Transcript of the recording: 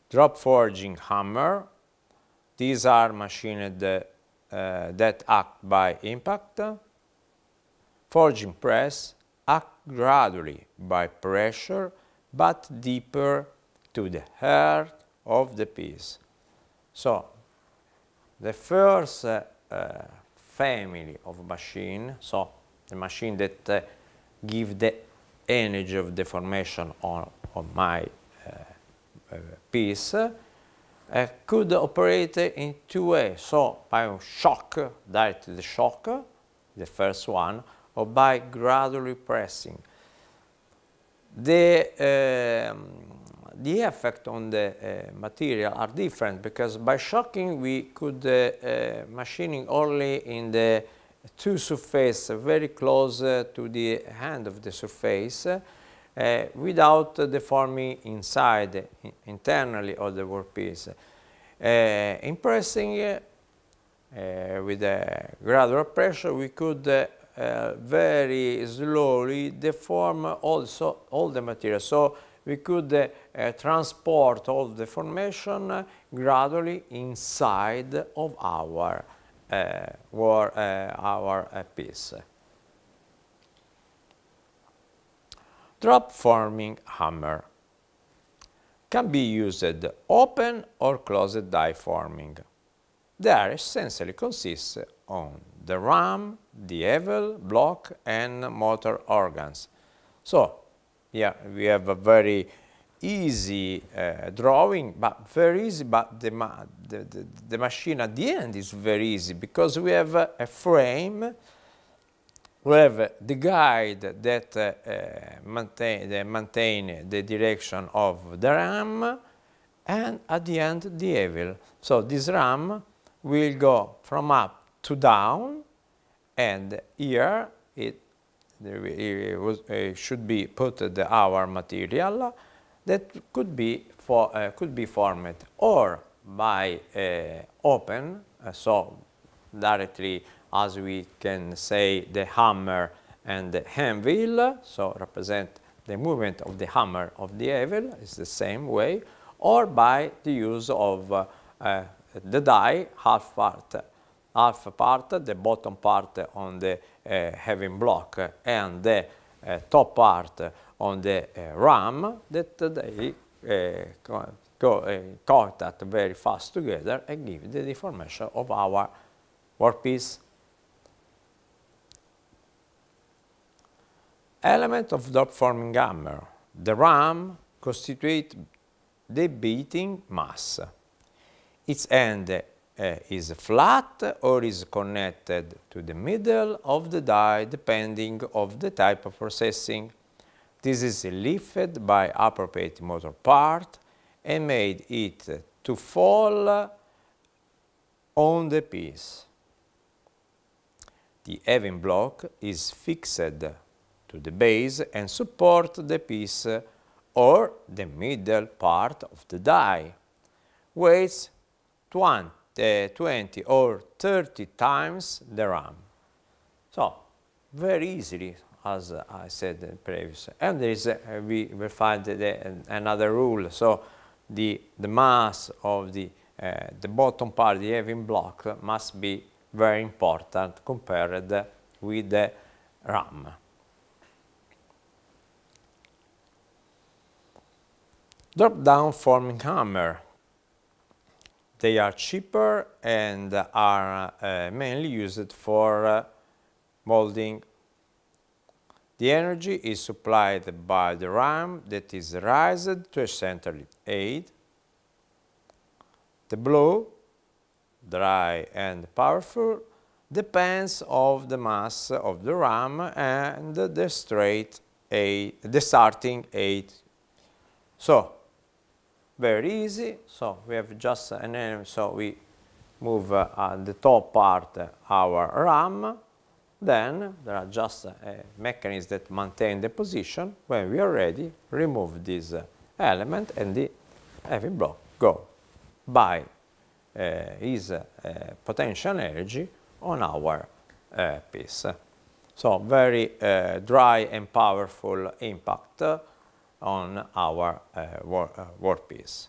drop forging hammer. These are machines that act by impact. Forging press act gradually by pressure, but deeper to the heart of the piece. So, the first family of machine, so the machine that give the energy of deformation on my piece, could operate in two ways. So, by a shock, direct the shock, the first one, or by gradually pressing. The effect on the material are different, because by shocking we could machining only in the two surfaces very close to the end of the surface, without deforming inside, internally of the workpiece. In pressing with a gradual pressure, we could very slowly deform also all the material. So we could transport all the formation gradually inside of our piece. Drop forming hammer can be used open or closed die forming. They are essentially consist on the ram, the bevel, block, and motor organs. So, yeah, we have a very easy drawing, but very easy, but the machine at the end is very easy, because we have a frame, we have the guide that maintain the direction of the ram, and at the end the bevel. So this ram will go from up to down, and here it should be put our material that could be formed or by open, so directly, as we can say, the hammer and the anvil, so represent the movement of the hammer of the bevel, is the same way, or by the use of the die, half part, the bottom part on the bevel block, and the top part on the ram, that they contact very fast together and give the deformation of our workpiece. Element of drop forming hammer. The ram constitutes the beating mass. Its end is flat or is connected to the middle of the die, depending on the type of processing. This is lifted by appropriate motor part and made it to fall on the piece. The bevel block is fixed to the base and support the piece or the middle part of the die. Weighs 20 or 30 times the ram. So, very easily, as I said previously. And there is we will find another rule. So, the mass of the bottom part, the bevel block, must be very important compared with the ram. Drop-down forming hammer. They are cheaper and are mainly used for molding. The energy is supplied by the ram that is raised to a central height. The blow, dry and powerful, depends on the mass of the ram and the starting height. So, very easy. So we have just an element. So we move the top part our ram. Then there are just a mechanism that maintain the position. When we are ready, remove this element and the bevel block go by his potential energy on our piece. So very dry and powerful impact on our workpiece.